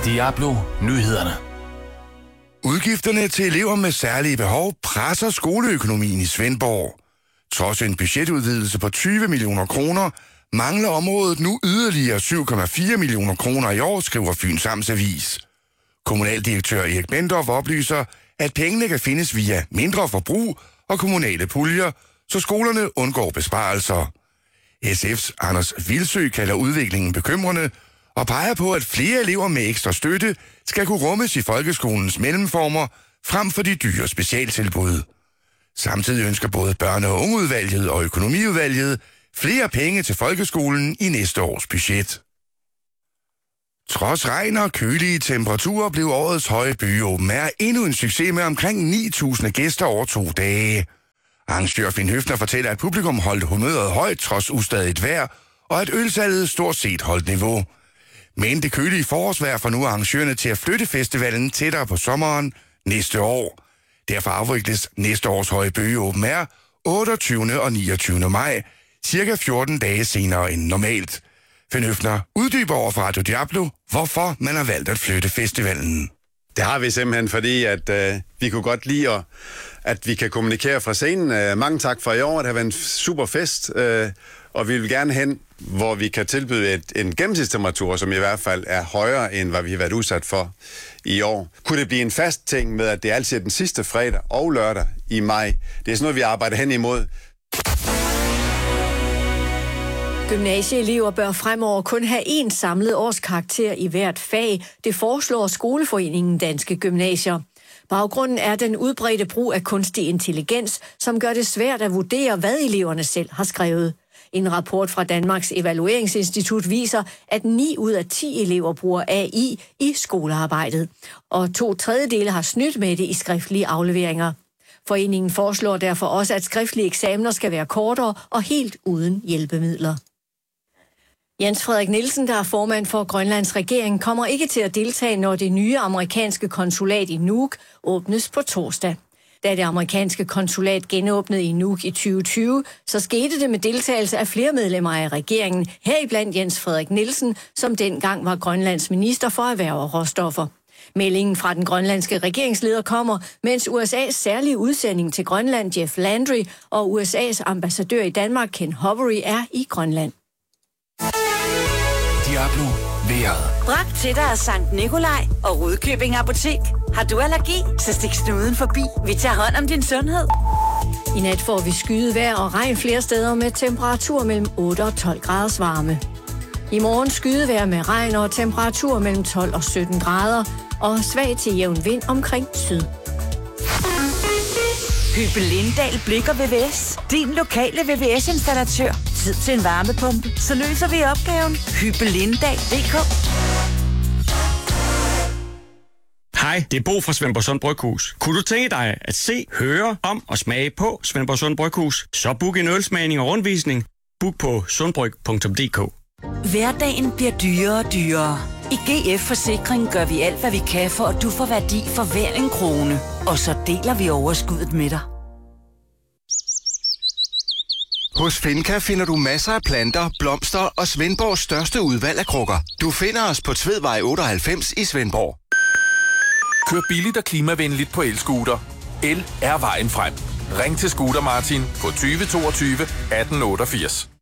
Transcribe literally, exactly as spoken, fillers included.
Diablo Nyhederne. Udgifterne til elever med særlige behov presser skoleøkonomien i Svendborg. Trods en budgetudvidelse på tyve millioner kroner, mangler området nu yderligere syv komma fire millioner kroner i år, skriver Fyns Amtsavis. Kommunaldirektør Erik Bendorf oplyser, at pengene kan findes via mindre forbrug og kommunale puljer, så skolerne undgår besparelser. S F's Anders Vilsø kalder udviklingen bekymrende og peger på, at flere elever med ekstra støtte skal kunne rummes i folkeskolens mellemformer frem for de dyre specialtilbud. Samtidig ønsker både børne- og ungeudvalget og økonomiudvalget flere penge til folkeskolen i næste års budget. Trods regn og kølige temperaturer blev årets høje by Open Air endnu en succes med omkring ni tusind gæster over to dage. Arrangør Finn Høfner fortæller, at publikum holdt humøret højt trods ustadigt vejr, og at ølsalget stort set holdt niveau. Men det kølige forårsvejr får nu arrangørerne til at flytte festivalen tættere på sommeren næste år. Derfor afvikles næste års høje bøge Open Air otteogtyvende og niogtyvende maj, cirka fjorten dage senere end normalt. Finn Høfner uddyber over for Radio Diablo, hvorfor man har valgt at flytte festivalen. Det har vi simpelthen, fordi at øh, vi kunne godt lide, at, at vi kan kommunikere fra scenen. Øh, mange tak for i år, det har været en super fest, øh, og vi vil gerne hen, hvor vi kan tilbyde et, en gennemsnitstemperatur, som i hvert fald er højere, end hvad vi har været udsat for i år. Kunne det blive en fast ting med, at det er altid den sidste fredag og lørdag i maj? Det er sådan noget, vi arbejder hen imod. Gymnasieelever bør fremover kun have én samlet årskarakter i hvert fag. Det foreslår Skoleforeningen Danske Gymnasier. Baggrunden er den udbredte brug af kunstig intelligens, som gør det svært at vurdere, hvad eleverne selv har skrevet. En rapport fra Danmarks Evalueringsinstitut viser, at ni ud af ti elever bruger A I i skolearbejdet, og to tredjedele har snydt med det i skriftlige afleveringer. Foreningen foreslår derfor også, at skriftlige eksamener skal være kortere og helt uden hjælpemidler. Jens Frederik Nielsen, der er formand for Grønlands regering, kommer ikke til at deltage, når det nye amerikanske konsulat i Nuuk åbnes på torsdag. Da det amerikanske konsulat genåbnede i Nuuk i tyve tyve, så skete det med deltagelse af flere medlemmer af regeringen, heriblandt Jens Frederik Nielsen, som dengang var Grønlands minister for erhverv og råstoffer. Meldingen fra den grønlandske regeringsleder kommer, mens U S A's særlige udsending til Grønland, Jeff Landry, og U S A's ambassadør i Danmark, Ken Hovery, er i Grønland. Diablo vejret. Bragt til dig af Sankt Nikolaj og Rudkøbing Apotek. Har du allergi, så stik snuden forbi. Vi tager hånd om din sundhed. I nat får vi skyet vejr og regn flere steder med temperatur mellem otte og tolv graders varme. I morgen skydevejr med regn og temperatur mellem tolv og sytten grader og svag til jævn vind omkring syd. Hyppe Lindahl Blik og V V S. Din lokale V V S-installatør. Tid til en varmepumpe. Så løser vi opgaven. Hyppe Lindahl punktum d k. Hej, det er Bo fra Svendborg Sund Bryghus. Kunne du tænke dig at se, høre om og smage på Svendborg Sund Bryghus? Så book en ølsmagning og rundvisning. Book på sundbryg punktum d k. Hverdagen bliver dyrere og dyrere. I G F Forsikring gør vi alt, hvad vi kan, for at du får værdi for hver en krone. Og så deler vi overskuddet med dig. Hos Finca finder du masser af planter, blomster og Svendborgs største udvalg af krukker. Du finder os på Tvedvej otteoghalvfems i Svendborg. Kør billigt og klimavenligt på elscooter. El er vejen frem. Ring til Scooter Martin på tyve toogtyve atten otteogfirs.